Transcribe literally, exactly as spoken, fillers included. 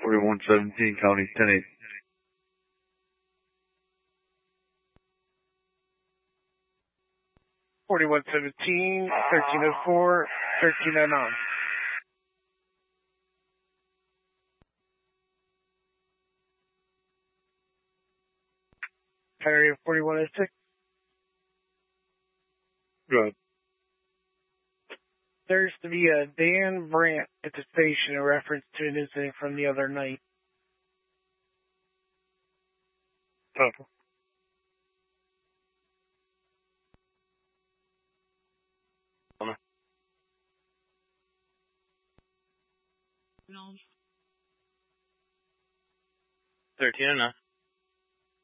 forty-one seventeen, County ten eight. forty-one seventeen, thirteen oh four, thirteen oh nine. Area forty-one oh six. Good. There's to be a Dan Brandt at the station in reference to an incident from the other night. Tough. thirteen oh nine.